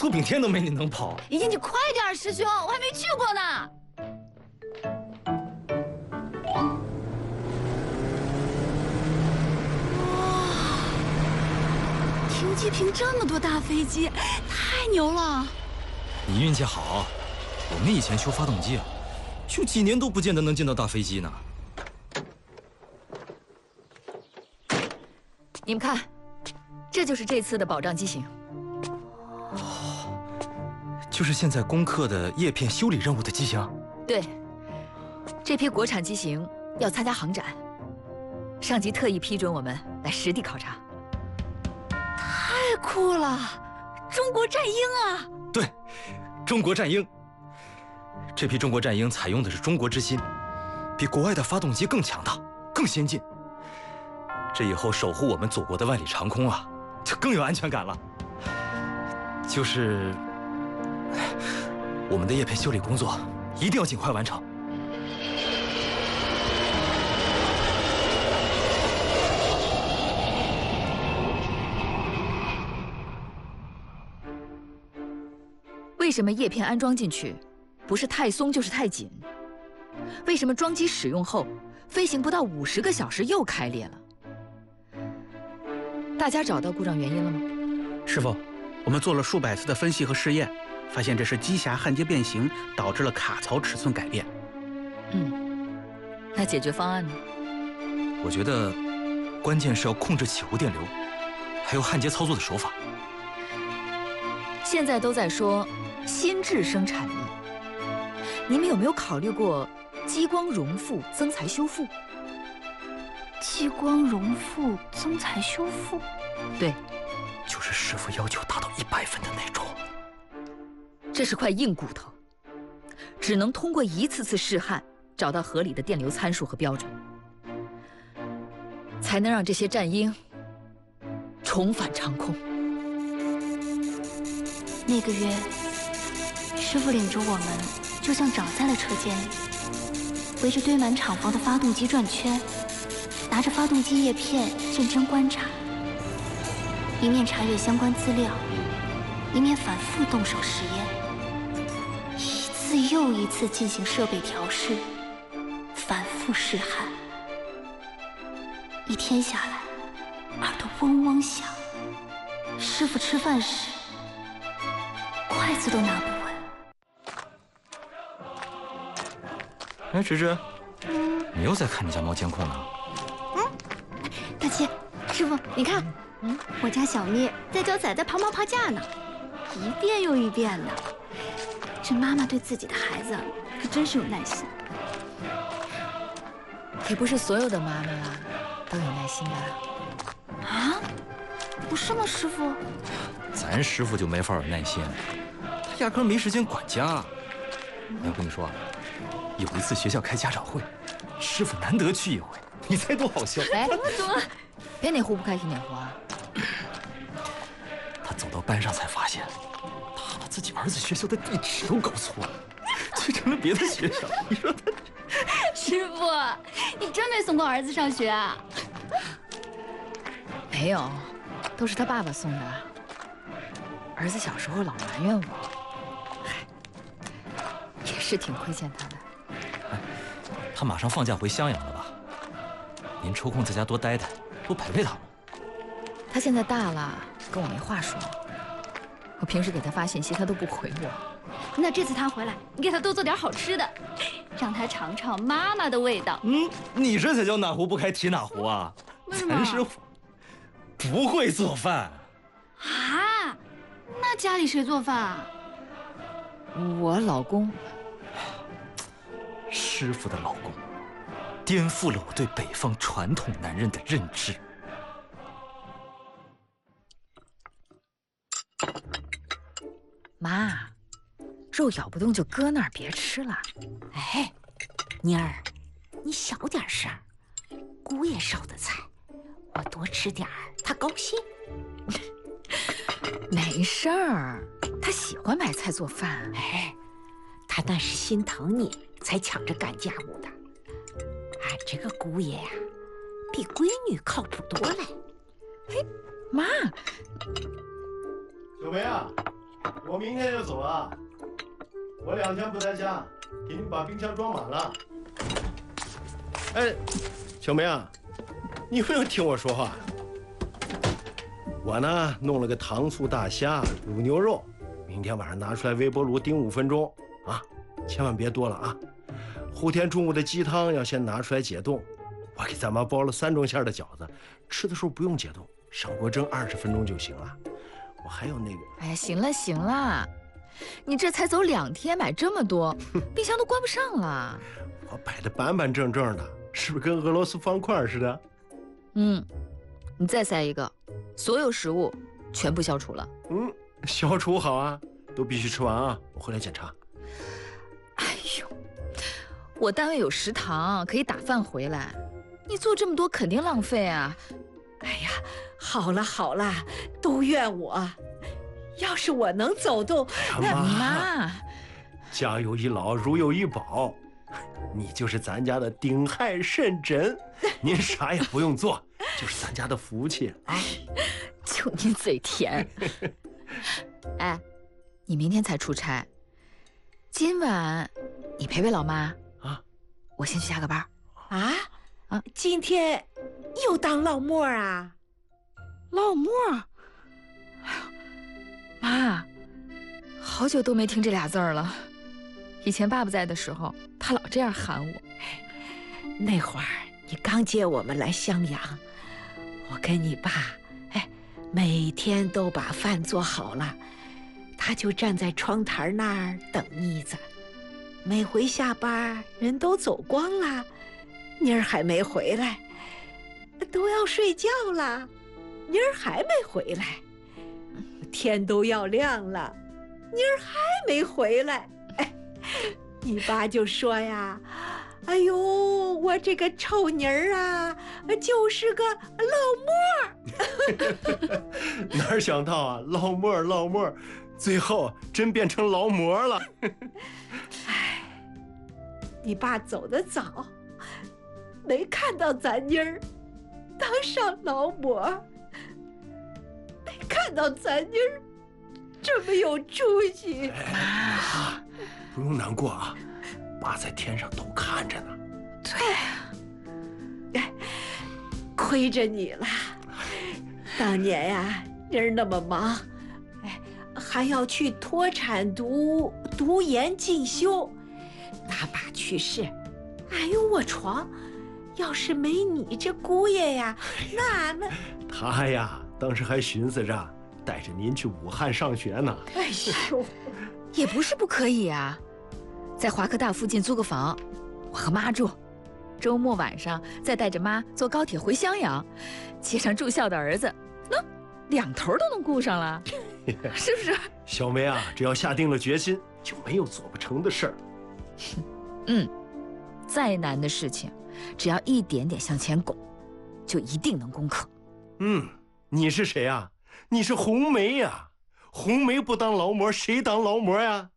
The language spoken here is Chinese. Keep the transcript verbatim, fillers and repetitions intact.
苏炳添都没你能跑。 怡静，你快点，师兄，我还没去过呢。哇，停机坪这么多大飞机，太牛了！ 你运气好，我们以前修发动机啊，修几年都不见得能见到大飞机呢。 你们看，这就是这次的保障机型。 哦，就是现在攻克的叶片修理任务的机型。 对，这批国产机型要参加航展，上级特意批准我们来实地考察。太酷了，中国战鹰啊！ 对，中国战鹰。这批中国战鹰采用的是中国之心，比国外的发动机更强大、更先进。这以后守护我们祖国的万里长空啊，就更有安全感了。就是，我们的叶片修理工作一定要尽快完成。 为什么叶片安装进去，不是太松就是太紧？为什么装机使用后，飞行不到五十个小时又开裂了？大家找到故障原因了吗？ 师傅，我们做了数百次的分析和试验，发现这是机匣焊接变形导致了卡槽尺寸改变。 嗯，那解决方案呢？ 我觉得关键是要控制起伏电流，还有焊接操作的手法。 现在都在说新质生产力，你们有没有考虑过激光熔复增材修复？ 激光熔复增材修复， 对， 就是师傅要求达到一百分的那种。 这是块硬骨头，只能通过一次次试焊，找到合理的电流参数和标准，才能让这些战鹰重返长空。 那个月，师傅领着我们，就像长在了车间里，围着堆满厂房的发动机转圈。拿着发动机叶片认真观察，一面查阅相关资料，一面反复动手实验，一次又一次进行设备调试，反复试焊。一天下来，耳朵嗡嗡响，师傅吃饭时筷子都拿不稳。 哎，芝芝，你又在看你家猫监控呢？ 大姐，师傅，你看，嗯，我家小咪在教仔仔爬猫爬架呢，一遍又一遍的。这妈妈对自己的孩子可真是有耐心。 也不是所有的妈妈都有耐心的。 啊？不是吗，师傅？ 咱师傅就没法有耐心，他压根没时间管家。我跟你说，有一次学校开家长会，师傅难得去一回。你猜多好笑？ 哎，怎么？别哪壶不开提哪壶啊！ 他走到班上才发现，他把自己儿子学校的地址都搞错了，去成了别的学校。你说他？ 师傅，你真没送过儿子上学啊？ 没有，都是他爸爸送的。儿子小时候老埋怨我，嗨，也是挺亏欠他的。 哎，他马上放假回襄阳了吧？您抽空在家多待待，多陪陪他嘛。 他现在大了，跟我没话说。我平时给他发信息，他都不回我。 那这次他回来，你给他多做点好吃的，让他尝尝妈妈的味道。 嗯，你这才叫哪壶不开提哪壶啊！ 为什么？ 咱师傅不会做饭啊？那家里谁做饭啊？ 我老公。 师傅的老公。颠覆了我对北方传统男人的认知。 妈，肉咬不动就搁那儿，别吃了。 哎，妮儿，你小点声，姑爷烧的菜，我多吃点儿，他高兴。 没事儿，他喜欢买菜做饭。 哎，他那是心疼你，才抢着干家务的。俺这个姑爷呀、啊，比闺女靠谱多了。 嘿，妈， 小梅啊， 我明天就走了，我两天不在家，给你们把冰箱装满了。哎，小梅啊，你有没有听我说话？我呢弄了个糖醋大虾、卤牛肉，明天晚上拿出来微波炉叮五分钟啊，千万别多了啊。后天中午的鸡汤要先拿出来解冻。我给咱妈包了三种馅的饺子，吃的时候不用解冻，上锅蒸二十分钟就行了。我还有那个…… 哎呀，行了行了，你这才走两天，买这么多，冰箱都关不上了。 我摆的板板正正的，是不是跟俄罗斯方块似的？ 嗯，你再塞一个，所有食物全部消除了。 嗯，消除好啊，都必须吃完啊！我回来检查。 哎呦，我单位有食堂，可以打饭回来。你做这么多肯定浪费啊！ 哎呀，好了好了，都怨我。要是我能走动， 那妈， 家有一老，如有一宝，你就是咱家的顶亥肾诊，您啥也不用做，就是咱家的福气啊！ 就你嘴甜。哎，你明天才出差，今晚你陪陪老妈啊， 我先去下个班。 啊啊！今天又当老莫啊？ 老莫？哎呦，妈，好久都没听这俩字儿了。以前爸爸在的时候，他老这样喊我。 那会儿你刚接我们来襄阳，我跟你爸，哎，每天都把饭做好了，他就站在窗台那儿等妮子。每回下班，人都走光了。妮儿还没回来，都要睡觉了，妮儿还没回来，天都要亮了，妮儿还没回来。哎，你爸就说呀：“哎呦，我这个臭妮儿啊，就是个老莫。” 哪想到啊，老莫老莫，最后真变成劳模了。 哎，你爸走得早。没看到咱妮儿当上劳模，没看到咱妮儿这么有出息。 妈，不用难过啊，爸在天上都看着呢。 对呀，哎，亏着你了。当年呀，妮儿那么忙，哎，还要去脱产读读研进修。他爸去世，哎呦我床。要是没你这姑爷呀，那那他呀，当时还寻思着带着您去武汉上学呢。 哎呦， 也不是不可以啊，在华科大附近租个房，我和妈住，周末晚上再带着妈坐高铁回襄阳，接上住校的儿子，那两头都能顾上了，是不是？ 小梅啊，只要下定了决心，就没有做不成的事儿。 嗯，再难的事情。只要一点点向前拱，就一定能攻克。 嗯，你是谁啊？你是红梅呀！红梅不当劳模，谁当劳模呀？